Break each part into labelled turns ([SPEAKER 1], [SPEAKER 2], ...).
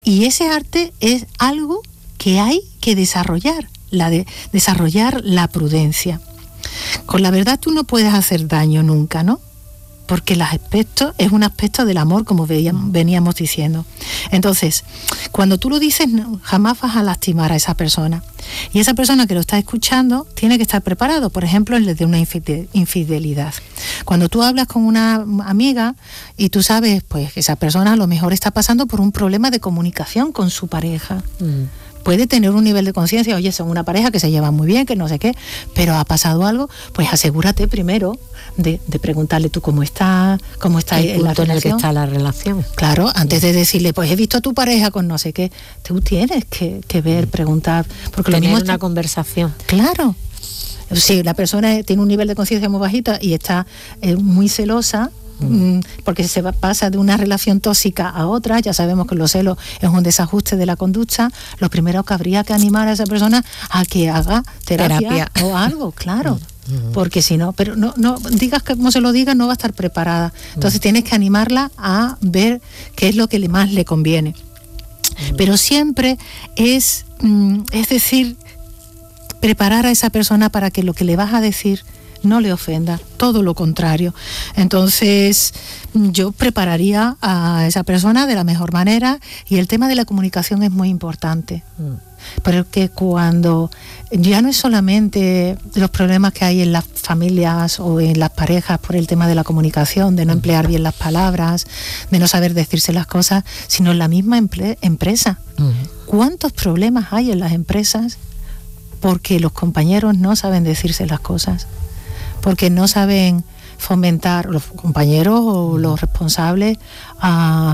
[SPEAKER 1] Y ese arte es algo que hay que desarrollar, desarrollar la prudencia. Con la verdad tú no puedes hacer daño nunca, ¿no? Porque el aspecto es un aspecto del amor, como veníamos diciendo. Entonces, cuando tú lo dices, jamás vas a lastimar a esa persona. Y esa persona que lo está escuchando tiene que estar preparado, por ejemplo, en de una infidelidad. Cuando tú hablas con una amiga y tú sabes pues que esa persona a lo mejor está pasando por un problema de comunicación con su pareja. Puede tener un nivel de conciencia, oye, son una pareja que se lleva muy bien, que no sé qué, pero ha pasado algo, pues asegúrate primero de preguntarle tú cómo está
[SPEAKER 2] el
[SPEAKER 1] la
[SPEAKER 2] punto en el que
[SPEAKER 1] relación.
[SPEAKER 2] está la relación.
[SPEAKER 1] Claro, antes de decirle, pues he visto a tu pareja con no sé qué, tú tienes que ver, preguntar. Porque
[SPEAKER 2] tener
[SPEAKER 1] lo mismo
[SPEAKER 2] una conversación.
[SPEAKER 1] Claro. Si la persona tiene un nivel de conciencia muy bajita y está muy celosa, porque pasa de una relación tóxica a otra, ya sabemos que los celos es un desajuste de la conducta, lo primero que habría que animar a esa persona a que haga terapia. O algo, claro. Porque si no, pero no digas que como se lo diga, no va a estar preparada. Entonces tienes que animarla a ver qué es lo que más le conviene. Pero siempre es decir, preparar a esa persona para que lo que le vas a decir no le ofenda, todo lo contrario. Entonces yo prepararía a esa persona de la mejor manera, y el tema de la comunicación es muy importante. Porque cuando ya no es solamente los problemas que hay en las familias o en las parejas por el tema de la comunicación, de no emplear bien las palabras, de no saber decirse las cosas, sino en la misma empresa. ¿Cuántos problemas hay en las empresas porque los compañeros no saben decirse las cosas? Porque no saben fomentar, los compañeros o los responsables, a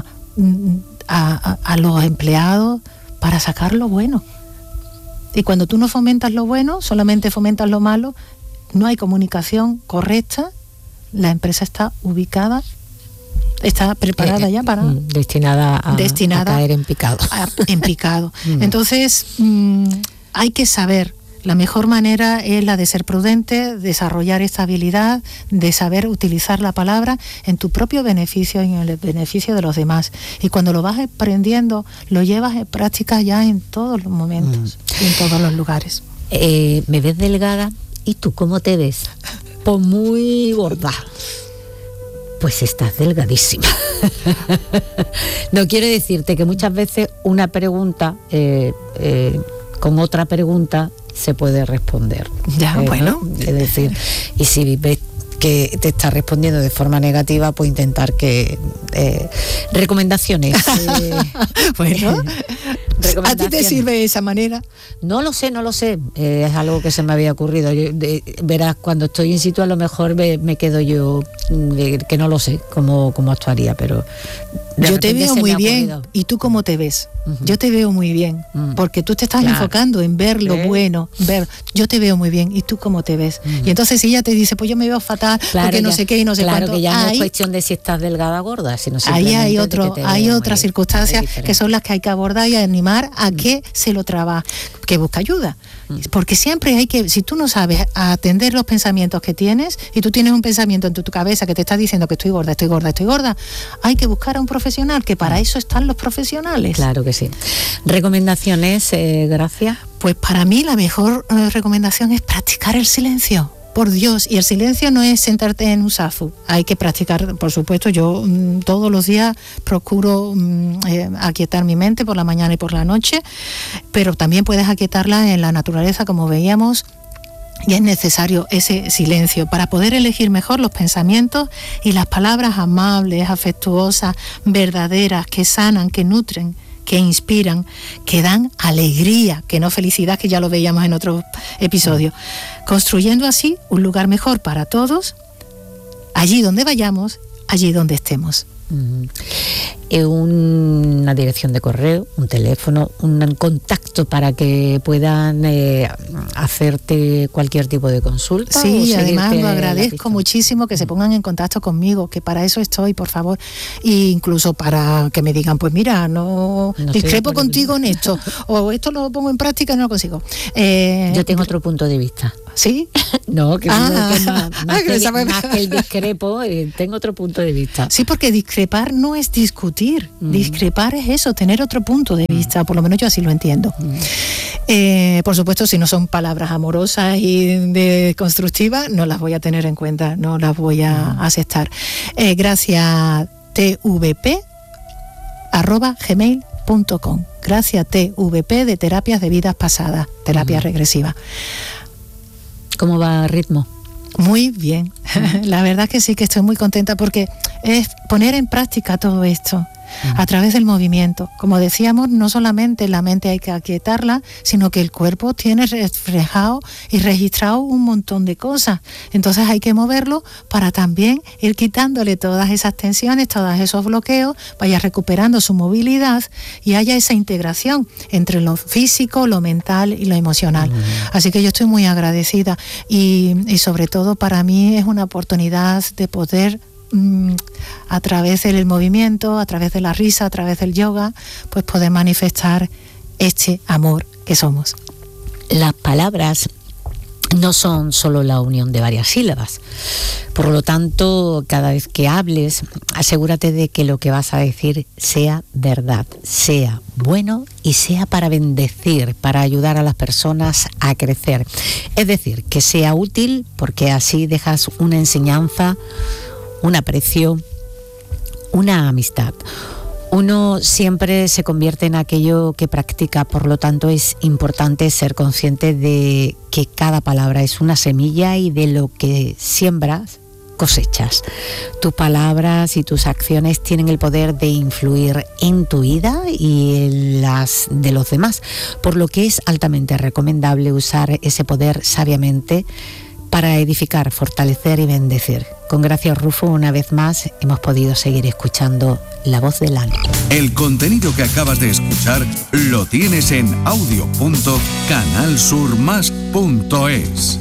[SPEAKER 1] los empleados para sacar lo bueno. Y cuando tú no fomentas lo bueno, solamente fomentas lo malo, no hay comunicación correcta, la empresa está ubicada, está preparada ya para...
[SPEAKER 2] destinada a caer en picado.
[SPEAKER 1] En picado. Entonces, hay que saber. La mejor manera es la de ser prudente, desarrollar esta habilidad, de saber utilizar la palabra en tu propio beneficio y en el beneficio de los demás. Y cuando lo vas aprendiendo, lo llevas en práctica ya en todos los momentos y en todos los lugares.
[SPEAKER 2] Me ves delgada, ¿y tú cómo te ves? Pues muy gorda. Pues estás delgadísima. No quiero decirte que muchas veces una pregunta con otra pregunta se puede responder.
[SPEAKER 1] Ya, bueno.
[SPEAKER 2] ¿No? Es decir, y si ves que te está respondiendo de forma negativa, pues intentar que... recomendaciones.
[SPEAKER 1] Bueno, ¿a ti te sirve de esa manera?
[SPEAKER 2] No lo sé. Es algo que se me había ocurrido. Verás, cuando estoy in situ a lo mejor me quedo yo, que no lo sé cómo actuaría, pero...
[SPEAKER 1] Yo te veo muy bien. ¿Y tú cómo te ves? Yo te veo muy bien, porque tú te estás enfocando en ver lo bueno, yo te veo muy bien, ¿y tú cómo te ves? Y entonces si ella te dice, pues yo me veo fatal, porque no sé qué y no sé cuánto.
[SPEAKER 2] Claro, que ya no es cuestión de si estás delgada o gorda, sino
[SPEAKER 1] ahí hay otras circunstancias que son las que hay que abordar y animar a que se lo trabaje, que busque ayuda. Porque siempre hay que, si tú no sabes atender los pensamientos que tienes, y tú tienes un pensamiento en tu cabeza que te está diciendo que estoy gorda, hay que buscar a un profesional, que para eso están los profesionales.
[SPEAKER 2] Claro que sí. ¿Recomendaciones, Gracia?
[SPEAKER 1] Pues para mí la mejor recomendación es practicar el silencio. Por Dios, y el silencio no es sentarte en un zafu, hay que practicar, por supuesto. Yo todos los días procuro aquietar mi mente por la mañana y por la noche, pero también puedes aquietarla en la naturaleza, como veíamos, y es necesario ese silencio para poder elegir mejor los pensamientos y las palabras amables, afectuosas, verdaderas, que sanan, que nutren, que inspiran, que dan alegría, que no felicidad, que ya lo veíamos en otro episodio, construyendo así un lugar mejor para todos, allí donde vayamos, allí donde estemos.
[SPEAKER 2] Una dirección de correo, un teléfono, un contacto para que puedan hacerte cualquier tipo de consulta.
[SPEAKER 1] Sí, además lo agradezco muchísimo que se pongan en contacto conmigo, que para eso estoy, por favor, e incluso para que me digan, pues mira, no discrepo contigo en esto, o esto lo pongo en práctica y no lo consigo.
[SPEAKER 2] Yo tengo otro punto de vista.
[SPEAKER 1] ¿Sí?
[SPEAKER 2] No, que más que el discrepo, tengo otro punto de vista.
[SPEAKER 1] Sí, porque discrepar no es discutir. discutir. Discrepar es eso, tener otro punto de vista, por lo menos yo así lo entiendo. Por supuesto, si no son palabras amorosas y constructivas, no las voy a tener en cuenta, no las voy a aceptar. Gracias tvp@gmail.com. Gracias tvp de terapias de vidas pasadas, terapia regresiva.
[SPEAKER 2] ¿Cómo va a ritmo?
[SPEAKER 1] Muy bien, la verdad que sí, que estoy muy contenta porque es poner en práctica todo esto a través del movimiento. Como decíamos, no solamente la mente hay que aquietarla, sino que el cuerpo tiene reflejado y registrado un montón de cosas. Entonces hay que moverlo para también ir quitándole todas esas tensiones, todos esos bloqueos, vaya recuperando su movilidad y haya esa integración entre lo físico, lo mental y lo emocional. Así que yo estoy muy agradecida y sobre todo para mí es una oportunidad de poder a través del movimiento, a través de la risa, a través del yoga, pues poder manifestar este amor que somos.
[SPEAKER 2] Las palabras no son solo la unión de varias sílabas. Por lo tanto, cada vez que hables, asegúrate de que lo que vas a decir sea verdad, sea bueno y sea para bendecir, para ayudar a las personas a crecer. Es decir, que sea útil, porque así dejas una enseñanza, un aprecio, una amistad. Uno siempre se convierte en aquello que practica, por lo tanto es importante ser consciente de que cada palabra es una semilla y de lo que siembras, cosechas. Tus palabras y tus acciones tienen el poder de influir en tu vida y en las de los demás, por lo que es altamente recomendable usar ese poder sabiamente para edificar, fortalecer y bendecir. Con Gracia Rufo, una vez más, hemos podido seguir escuchando La Voz del Alma.
[SPEAKER 3] El contenido que acabas de escuchar lo tienes en audio.canalsurmas.es.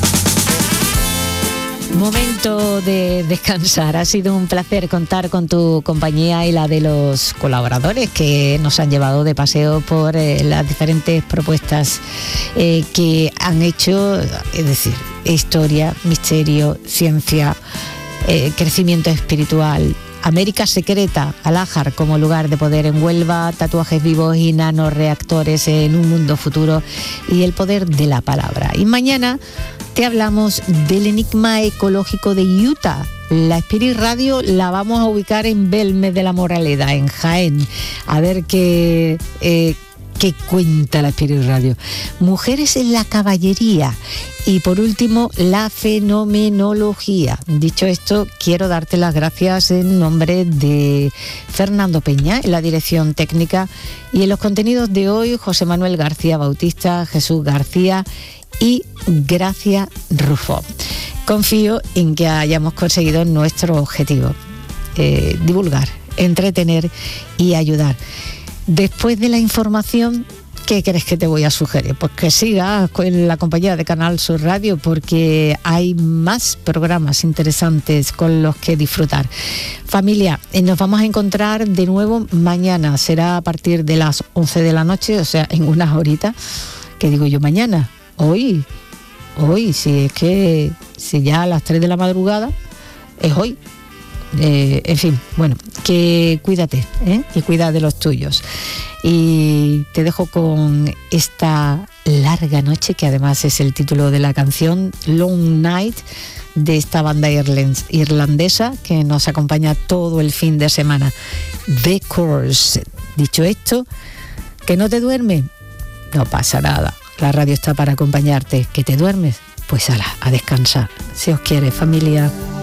[SPEAKER 2] Momento de descansar. Ha sido un placer contar con tu compañía y la de los colaboradores que nos han llevado de paseo por las diferentes propuestas que han hecho, es decir, historia, misterio, ciencia, crecimiento espiritual, América secreta, Alájar como lugar de poder en Huelva, tatuajes vivos y nanoreactores en un mundo futuro y el poder de la palabra. Y mañana te hablamos del enigma ecológico de Utah. La Spirit Radio la vamos a ubicar en Belmes de la Moraleda, en Jaén. A ver qué cuenta la Spirit Radio. Mujeres en la caballería. Y por último, la fenomenología. Dicho esto, quiero darte las gracias en nombre de Fernando Peña, en la dirección técnica, y en los contenidos de hoy, José Manuel García Bautista, Jesús García y Gracia Rufo. Confío en que hayamos conseguido nuestro objetivo, divulgar, entretener y ayudar. Después de la información, ¿qué crees que te voy a sugerir? Pues que sigas con la compañía de Canal Sur Radio, porque hay más programas interesantes con los que disfrutar. Familia, nos vamos a encontrar de nuevo mañana. Será a partir de las 11 de la noche, o sea, en unas horitas. ¿Qué digo yo mañana? Hoy, si es que si ya a las 3 de la madrugada, es hoy. En fin, bueno, que cuídate, y cuida de los tuyos. Y te dejo con esta larga noche, que además es el título de la canción, Long Night, de esta banda irlandesa que nos acompaña todo el fin de semana, The Course. Dicho esto, que no te duermes, no pasa nada, la radio está para acompañarte. Que te duermes, pues a descansar, si os quiere, familia.